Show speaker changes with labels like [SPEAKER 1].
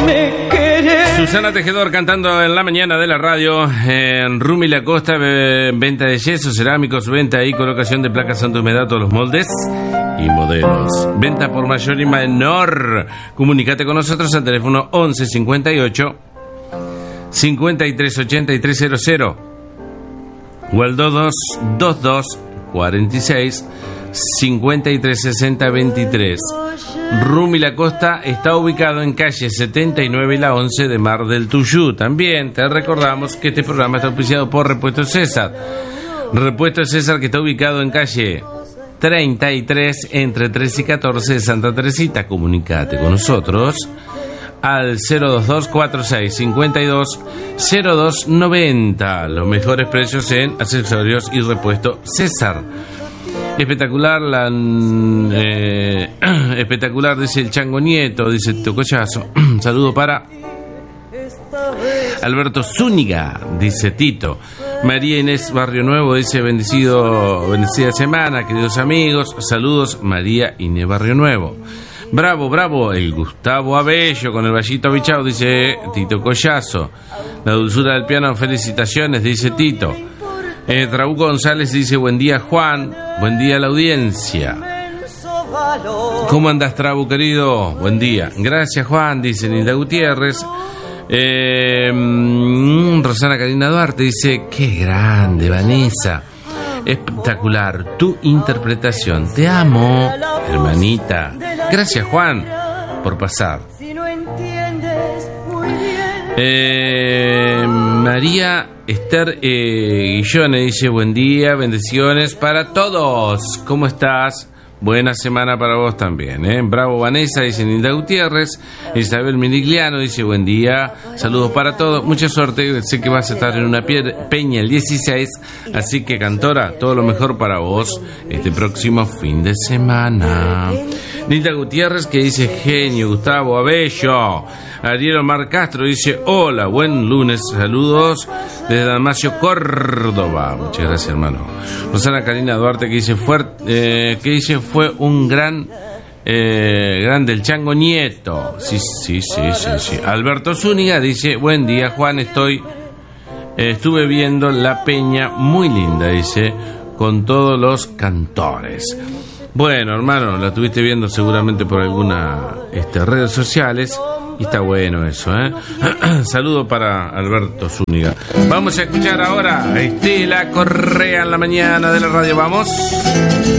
[SPEAKER 1] me querés.
[SPEAKER 2] Susana Tejedor cantando en la mañana de la radio. En Rumi La Costa, venta de yesos, cerámicos, venta y colocación de placas antihumedad, todos los moldes y modelos. Venta por mayor y menor. Comunícate con nosotros al teléfono 11 58 53 83 00 o al 22 46 53 60 23. Rumi La Costa está ubicado en calle 79 y la 11 de Mar del Tuyú. También te recordamos que este programa está auspiciado por Repuesto César. Repuesto César, que está ubicado en calle 33 entre 13 y 14 de Santa Teresita. Comunicate con nosotros al 022 46 52 02 90. Los mejores precios en accesorios y repuesto César. Espectacular, espectacular, dice el Chango Nieto, dice Tito Collazo. Saludo para Alberto Zúñiga, dice Tito. María Inés Barrio Nuevo dice bendecida semana, queridos amigos. Saludos, María Inés Barrio Nuevo. Bravo, bravo, el Gustavo Abello con el vallito abichado, dice Tito Collazo. La dulzura del piano, felicitaciones, dice Tito. Trabuco González dice buen día Juan, buen día a la audiencia. ¿Cómo andas, Trabu, querido? Buen día. Gracias, Juan, dice Nilda Gutiérrez. Rosana Karina Duarte dice qué grande, Vanessa. Espectacular tu interpretación. Te amo, hermanita. Gracias, Juan, por pasar. María Esther Guillone dice buen día, bendiciones para todos. ¿Cómo estás? Buena semana para vos también, ¿eh? Bravo, Vanessa, dice Nilda Gutiérrez. Isabel Minigliano dice buen día, saludos para todos, mucha suerte, sé que vas a estar en una peña el 16, así que, cantora, todo lo mejor para vos este próximo fin de semana. Nilda Gutiérrez, que dice genio. Gustavo Abello. Ariel Omar Castro dice hola, buen lunes, saludos desde Dalmacio, Córdoba. Muchas gracias, hermano. Rosana Karina Duarte, que dice fue un gran grande el Chango Nieto. Sí. Alberto Zúñiga dice buen día, Juan, estuve viendo la peña, muy linda, dice, con todos los cantores. Bueno, hermano, la estuviste viendo seguramente por alguna redes sociales y está bueno eso, ¿eh? Saludo para Alberto Zúñiga. Vamos a escuchar ahora a Estela Correa en la mañana de la radio. Vamos.